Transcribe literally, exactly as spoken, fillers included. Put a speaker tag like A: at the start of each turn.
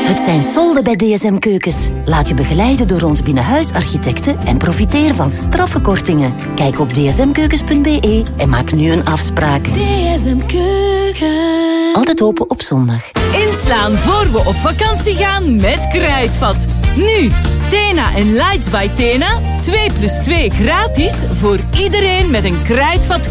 A: Het zijn solden bij D S M Keukens. Laat je begeleiden door ons binnenhuisarchitecten en profiteer van straffe kortingen. Kijk op d s m keukens punt b e en maak nu een afspraak.
B: D S M Keukens.
A: Altijd open op zondag.
B: Inslaan voor we op vakantie gaan met Kruidvat. Nu, Tena en Lights by Tena. twee plus twee gratis voor iedereen met een Kruidvat